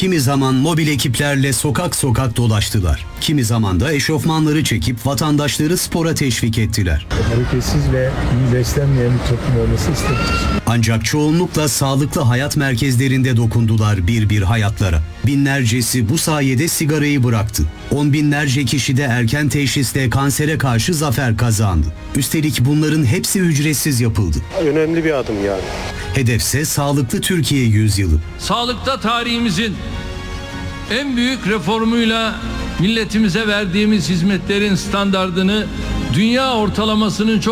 Kimi zaman mobil ekiplerle sokak sokak dolaştılar. Kimi zaman da eşofmanları çekip vatandaşları spora teşvik ettiler. Hareketsiz ve iyi beslenmeyen bir toplum olması istemiyoruz. Ancak çoğunlukla sağlıklı hayat merkezlerinde dokundular bir hayatlara. Binlercesi bu sayede sigarayı bıraktı. On binlerce kişi de erken teşhisle kansere karşı zafer kazandı. Üstelik bunların hepsi ücretsiz yapıldı. Önemli bir adım yani. Hedefse sağlıklı Türkiye yüzyılı. Sağlıkta tarihimizin en büyük reformuyla milletimize verdiğimiz hizmetlerin standardını dünya ortalamasının çok